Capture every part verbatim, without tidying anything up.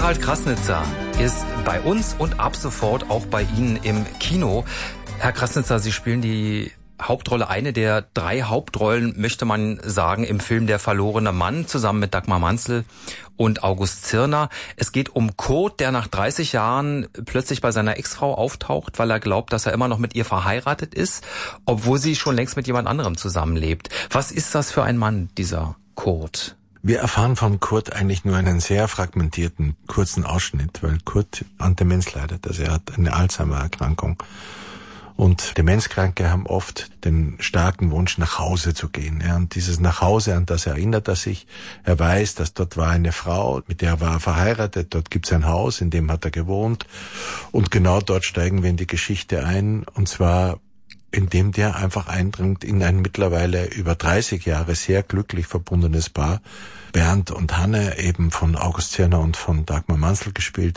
Harald Krasnitzer ist bei uns und ab sofort auch bei Ihnen im Kino. Herr Krasnitzer, Sie spielen die Hauptrolle, eine der drei Hauptrollen, möchte man sagen, im Film Der verlorene Mann, zusammen mit Dagmar Manzel und August Zirner. Es geht um Kurt, der nach dreißig Jahren plötzlich bei seiner Ex-Frau auftaucht, weil er glaubt, dass er immer noch mit ihr verheiratet ist, obwohl sie schon längst mit jemand anderem zusammenlebt. Was ist das für ein Mann, dieser Kurt? Wir erfahren von Kurt eigentlich nur einen sehr fragmentierten, kurzen Ausschnitt, weil Kurt an Demenz leidet. Also er hat eine Alzheimer-Erkrankung. Und Demenzkranke haben oft den starken Wunsch, nach Hause zu gehen. Ja, und dieses nach Hause, an das erinnert er sich. Er weiß, dass dort war eine Frau, mit der war er verheiratet. Dort gibt's ein Haus, in dem hat er gewohnt. Und genau dort steigen wir in die Geschichte ein. Und zwar, indem der einfach eindringt in ein mittlerweile über dreißig Jahre sehr glücklich verbundenes Paar. Bernd und Hanne, eben von August Zirner und von Dagmar Manzel gespielt.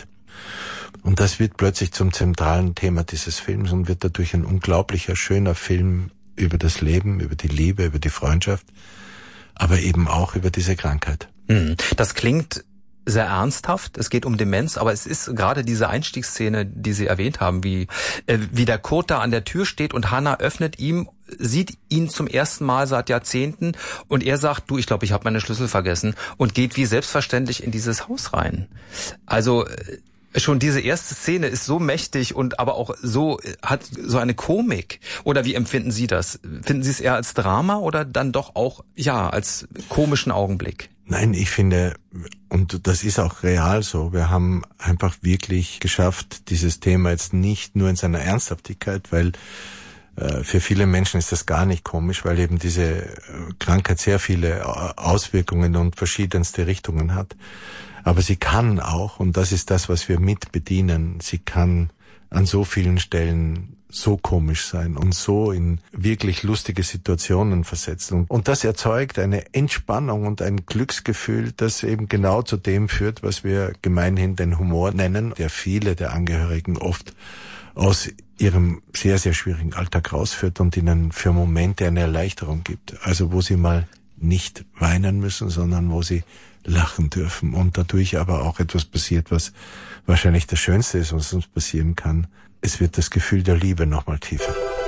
Und das wird plötzlich zum zentralen Thema dieses Films und wird dadurch ein unglaublicher, schöner Film über das Leben, über die Liebe, über die Freundschaft, aber eben auch über diese Krankheit. Das klingt sehr ernsthaft. Es geht um Demenz, aber es ist gerade diese Einstiegsszene, die Sie erwähnt haben, wie, äh, wie der Kurt da an der Tür steht und Hannah öffnet ihm, sieht ihn zum ersten Mal seit Jahrzehnten und er sagt, du, ich glaube, ich habe meine Schlüssel vergessen und geht wie selbstverständlich in dieses Haus rein. Also schon diese erste Szene ist so mächtig und aber auch so, hat so eine Komik. Oder wie empfinden Sie das? Finden Sie es eher als Drama oder dann doch auch, ja, als komischen Augenblick? Nein, ich finde, und das ist auch real so, wir haben einfach wirklich geschafft, dieses Thema jetzt nicht nur in seiner Ernsthaftigkeit, weil äh, für viele Menschen ist das gar nicht komisch, weil eben diese Krankheit sehr viele Auswirkungen und verschiedenste Richtungen hat. Aber sie kann auch, und das ist das, was wir mit bedienen, sie kann an so vielen Stellen so komisch sein und so in wirklich lustige Situationen versetzen. Und das erzeugt eine Entspannung und ein Glücksgefühl, das eben genau zu dem führt, was wir gemeinhin den Humor nennen, der viele der Angehörigen oft aus ihrem sehr, sehr schwierigen Alltag rausführt und ihnen für Momente eine Erleichterung gibt. Also wo sie mal nicht weinen müssen, sondern wo sie lachen dürfen und dadurch aber auch etwas passiert, was wahrscheinlich das Schönste ist, was uns passieren kann. Es wird das Gefühl der Liebe nochmal tiefer.